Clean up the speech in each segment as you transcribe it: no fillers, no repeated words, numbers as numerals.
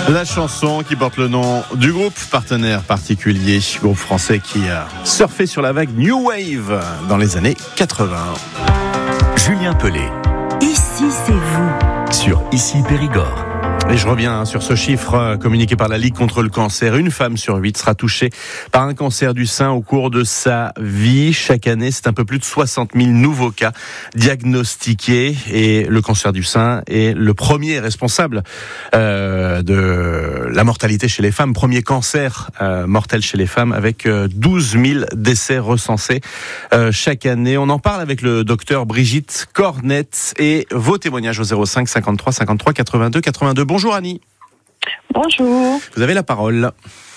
La chanson qui porte le nom du groupe partenaire particulier, groupe français qui a surfé sur la vague New Wave dans les années 80. Julien Pelé. Ici, c'est vous. Sur Ici Périgord. Et je reviens sur ce chiffre communiqué par la Ligue contre le cancer. Une femme sur 8 sera touchée par un cancer du sein au cours de sa vie. Chaque année, c'est un peu plus de 60 000 nouveaux cas diagnostiqués. Et le cancer du sein est le premier responsable de la mortalité chez les femmes. Premier cancer mortel chez les femmes avec 12 000 décès recensés chaque année. On en parle avec le docteur Brigitte Cornette et vos témoignages au 05 53 53 82 82. Bonjour Annie. Bonjour. Vous avez la parole.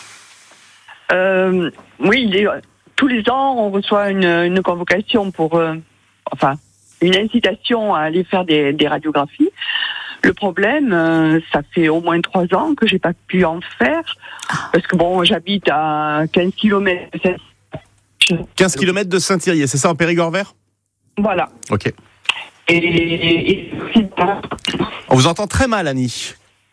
Oui, tous les ans, on reçoit une convocation pour, une incitation à aller faire des radiographies. Le problème, ça fait au moins 3 ans que j'ai pas pu en faire, parce que j'habite à 15 km. 15 km de Saint-Thirier, c'est ça, en Périgord vert ? Voilà. Ok. Et On vous entend très mal, Annie.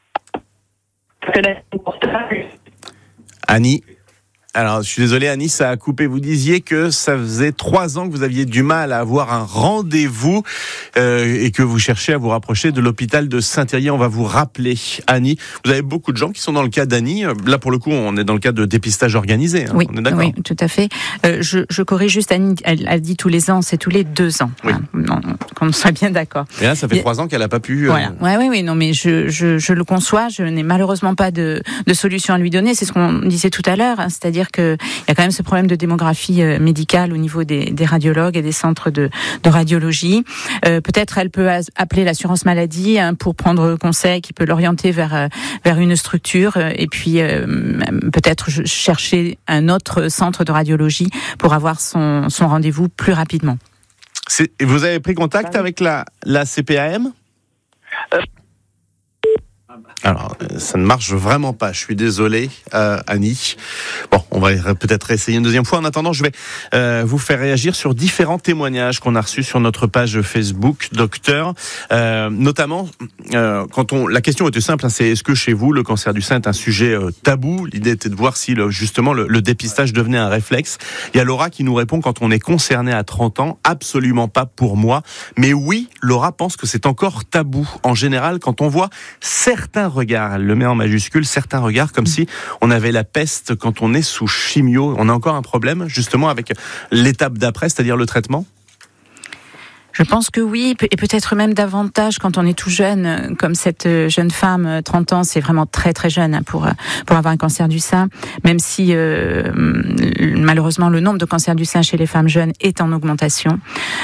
Annie. Alors, je suis désolé, Annie, ça a coupé. Vous disiez que ça faisait 3 ans que vous aviez du mal à avoir un rendez-vous et que vous cherchez à vous rapprocher de l'hôpital de Saint-Thirier. On va vous rappeler, Annie. Vous avez beaucoup de gens qui sont dans le cas d'Annie. Là, pour le coup, on est dans le cas de dépistage organisé. Hein. Oui, on est d'accord. Oui, tout à fait. Je corrige juste, Annie, elle a dit tous les ans, c'est tous les 2 ans. Oui. Non, qu'on soit bien d'accord. Et là, ça fait 3 ans qu'elle n'a pas pu... Voilà. Oui, non, mais je le conçois. Je n'ai malheureusement pas de solution à lui donner. C'est ce qu'on disait tout à l'heure. Hein, c'est-à-dire qu'il y a quand même ce problème de démographie médicale au niveau des radiologues et des centres de radiologie. Peut-être elle peut appeler l'assurance maladie pour prendre conseil, qui peut l'orienter vers une structure et puis peut-être chercher un autre centre de radiologie pour avoir son rendez-vous plus rapidement. Vous avez pris contact avec la CPAM ? Alors, ça ne marche vraiment pas. Je suis désolé, Annie. Bon, on va peut-être essayer une deuxième fois. En attendant, je vais vous faire réagir sur différents témoignages qu'on a reçus sur notre page Facebook, docteur. Notamment, la question était simple, hein, c'est est-ce que chez vous, le cancer du sein est un sujet tabou ? L'idée était de voir si justement le dépistage devenait un réflexe. Il y a Laura qui nous répond, quand on est concerné à 30 ans, absolument pas pour moi. Mais oui, Laura pense que c'est encore tabou. En général, quand on voit certains regards, elle le met en majuscule, certains regards comme si on avait la peste quand on est sous chimio. On a encore un problème justement avec l'étape d'après, c'est-à-dire le traitement ? Je pense que oui, et peut-être même davantage quand on est tout jeune, comme cette jeune femme, 30 ans, c'est vraiment très très jeune pour avoir un cancer du sein, même si malheureusement le nombre de cancers du sein chez les femmes jeunes est en augmentation.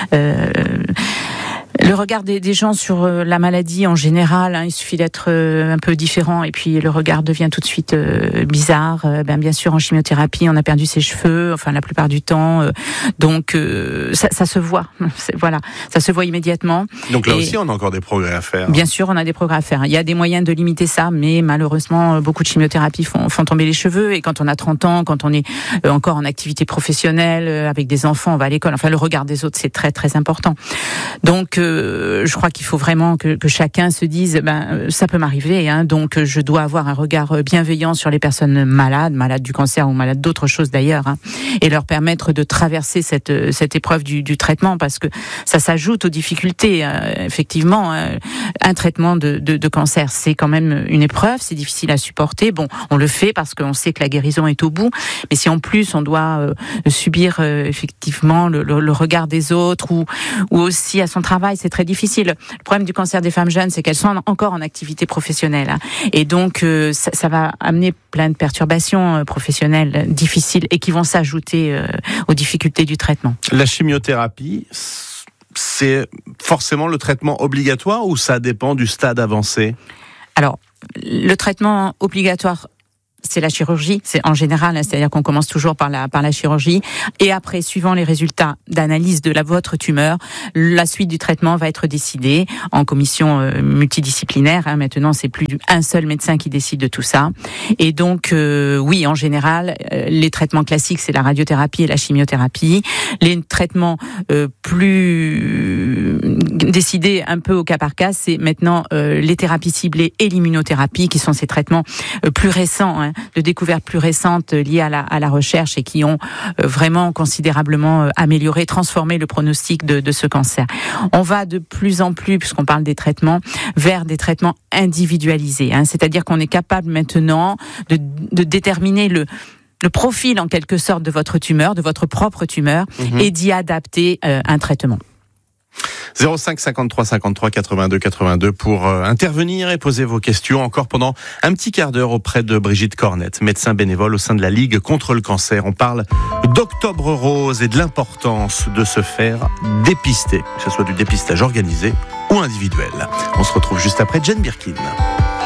Le regard des gens sur la maladie en général, il suffit d'être un peu différent et puis le regard devient tout de suite bizarre. Bien sûr, en chimiothérapie, on a perdu ses cheveux, la plupart du temps. Donc, ça se voit. Voilà, ça se voit immédiatement. Donc là aussi, on a encore des progrès à faire. Bien sûr, on a des progrès à faire. Il y a des moyens de limiter ça, mais malheureusement, beaucoup de chimiothérapies font tomber les cheveux. Et quand on a 30 ans, quand on est encore en activité professionnelle, avec des enfants, on va à l'école. Le regard des autres, c'est très très important. Donc, je crois qu'il faut vraiment que chacun se dise, ça peut m'arriver, donc je dois avoir un regard bienveillant sur les personnes malades du cancer ou malades d'autres choses d'ailleurs, et leur permettre de traverser cette épreuve du traitement, parce que ça s'ajoute aux difficultés. Effectivement, un traitement de cancer, c'est quand même une épreuve, c'est difficile à supporter. Bon, on le fait parce qu'on sait que la guérison est au bout, mais si en plus on doit subir effectivement le regard des autres ou aussi à son travail, c'est très difficile. Le problème du cancer des femmes jeunes, c'est qu'elles sont encore en activité professionnelle. Et donc, ça va amener plein de perturbations professionnelles difficiles et qui vont s'ajouter aux difficultés du traitement. La chimiothérapie, c'est forcément le traitement obligatoire ou ça dépend du stade avancé ? Alors, le traitement obligatoire, c'est la chirurgie, c'est en général, c'est-à-dire qu'on commence toujours par la chirurgie, et après, suivant les résultats d'analyse de votre tumeur, la suite du traitement va être décidée en commission multidisciplinaire. Maintenant, c'est plus un seul médecin qui décide de tout ça. Et donc, oui, en général, les traitements classiques, c'est la radiothérapie et la chimiothérapie. Les traitements plus décider un peu au cas par cas, c'est maintenant les thérapies ciblées et l'immunothérapie qui sont ces traitements plus récents, de découvertes plus récentes liées à la recherche et qui ont vraiment considérablement amélioré, transformé le pronostic de ce cancer. On va de plus en plus, puisqu'on parle des traitements, vers des traitements individualisés, c'est-à-dire qu'on est capable maintenant de déterminer le profil en quelque sorte de votre tumeur, de votre propre tumeur, et d'y adapter un traitement. 05 53 53 82 82 pour intervenir et poser vos questions encore pendant un petit quart d'heure auprès de Brigitte Cornette, médecin bénévole au sein de la Ligue contre le cancer. On parle d'Octobre Rose et de l'importance de se faire dépister, que ce soit du dépistage organisé ou individuel. On se retrouve juste après Jane Birkin.